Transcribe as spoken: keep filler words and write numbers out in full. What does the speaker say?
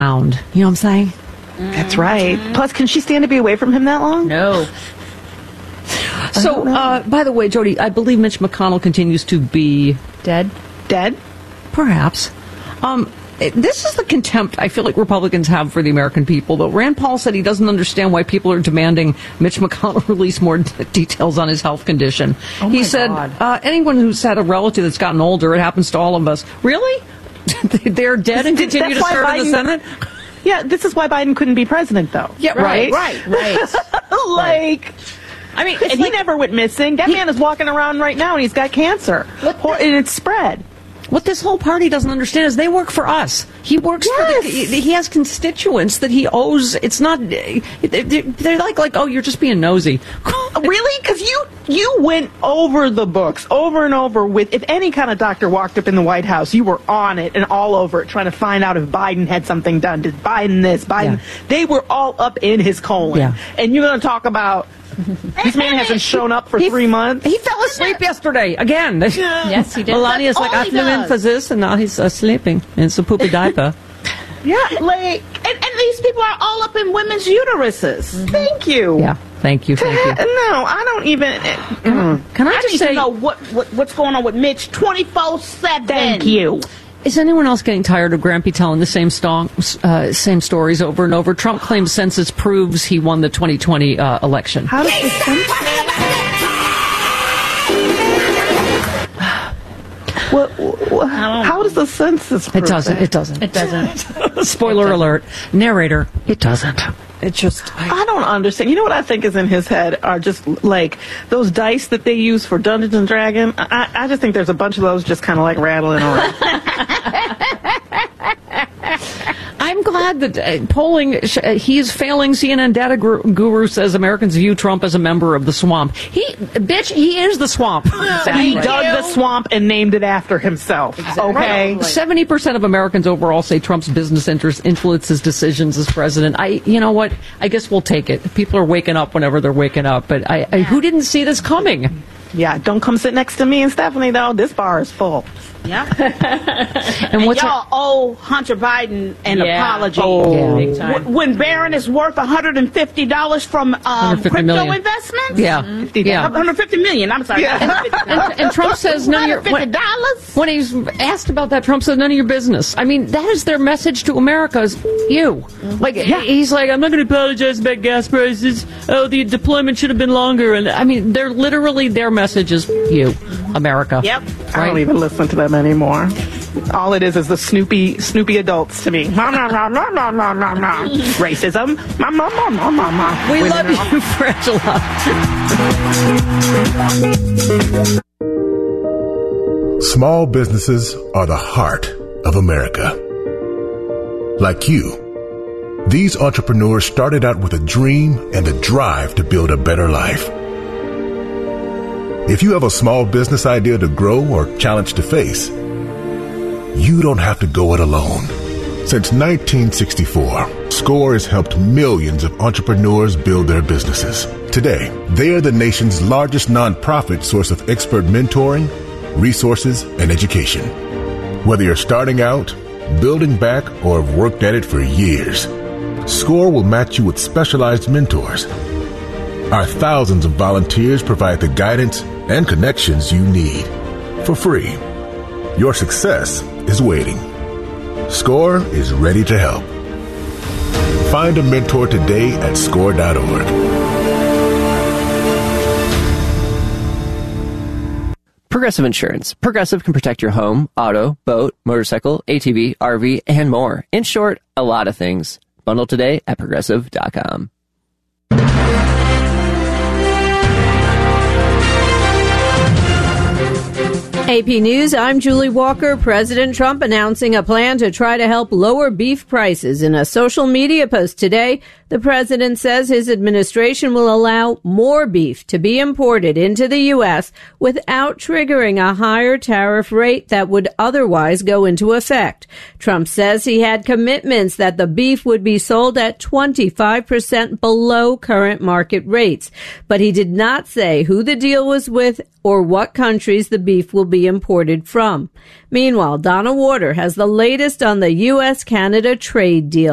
around. You know what I'm saying? That's right. Plus, can she stand to be away from him that long? No. So, uh, by the way, Jody, I believe Mitch McConnell continues to be Dead? Dead? perhaps. Um, it- this is the contempt I feel like Republicans have for the American people, though. Rand Paul said he doesn't understand why people are demanding Mitch McConnell release more d- details on his health condition. Oh he my said, God. uh, anyone who's had a relative that's gotten older, it happens to all of us. Really? They're dead and That's continue to why serve in the Biden- Senate? Yeah, this is why Biden couldn't be president, though. Yeah, right? Right, right. like, I mean, and he never went missing. That man is walking around right now, and he's got cancer. Or- and it's spread. What this whole party doesn't understand is they work for us. He works Yes. for the, he he has constituents that he owes. It's not, they're, they're like, like, oh, you're just being nosy. Really? Because you you went over the books over and over with, if any kind of doctor walked up in the White House, you were on it and all over it, trying to find out if Biden had something done. Did Biden this? Biden? Yeah. They were all up in his colon. Yeah. And you're going to talk about this man hasn't shown up for He- three months? He fell asleep yesterday again. Yes, he did. Melania's That's like, all I he flew in does. for this, and now he's uh, sleeping in some poopy diaper. Yeah, like, And, and these people are all up in women's uteruses. thank you. Yeah, thank you, thank you. No, I don't even. mm. Can I I just need say, to know what, what what's going on with Mitch twenty-four seven. Thank you. is anyone else getting tired of Grampy telling the same, stong, uh, same stories over and over? Trump claims census proves he won the twenty twenty uh, election. How does this census? What, what, how does the census prove It doesn't. that? It doesn't. It doesn't. Spoiler alert. Narrator. It doesn't. It just. I, I don't understand. You know what I think is in his head are just like those dice that they use for Dungeons and Dragons. I, I just think there's a bunch of those just kind of like rattling around. I'm glad that uh, polling, sh- uh, he's failing. C N N data guru, guru says Americans view Trump as a member of the swamp. He, bitch, he is the swamp. He dug the swamp and named it after himself. Okay. seventy percent of Americans overall say Trump's business interests influence his decisions as president. I, you know what? I guess we'll take it. People are waking up whenever they're waking up. But I, I who didn't see this coming? Yeah, don't come sit next to me and Stephanie, though. This bar is full. Yeah. And And what's y'all owe Hunter Biden an Yeah. apology. Oh. Big time. Wh- When Barron is worth one hundred fifty dollars from um, one hundred fifty crypto million. investments? Yeah, yeah. one hundred fifty million. I'm sorry. And, and Trump says none of your one hundred fifty dollars? when he's asked about that, Trump said none of your business. I mean, that is their message to America: is you. Like he's like, I'm not going to apologize about gas prices. Oh, the deployment should have been longer. And I mean, they're literally their message is you, America. Yep. I don't even listen to them anymore. All it is is the Snoopy Snoopy adults to me. Nom, nom, nom, nom, nom, nom, nom, nom. Racism. Nom, nom, nom, nom, nom, nom. We Women love are- you, Frangela. Small businesses are the heart of America. Like you, these entrepreneurs started out with a dream and a drive to build a better life. If you have a small business idea to grow or challenge to face, you don't have to go it alone. Since nineteen sixty-four, SCORE has helped millions of entrepreneurs build their businesses. Today, they are the nation's largest nonprofit source of expert mentoring, resources, and education. Whether you're starting out, building back, or have worked at it for years, SCORE will match you with specialized mentors. Our thousands of volunteers provide the guidance and connections you need for free. Your success is waiting. SCORE is ready to help. Find a mentor today at score dot org. Progressive Insurance. Progressive can protect your home, auto, boat, motorcycle, A T V, R V, and more. In short, a lot of things. Bundle today at progressive dot com. A P News, I'm Julie Walker. President Trump announcing a plan to try to help lower beef prices. In a social media post today, the president says his administration will allow more beef to be imported into the U S without triggering a higher tariff rate that would otherwise go into effect. Trump says he had commitments that the beef would be sold at twenty-five percent below current market rates, but he did not say who the deal was with or what countries the beef will be imported from. Meanwhile, Donna Warder has the latest on the U S Canada trade deal.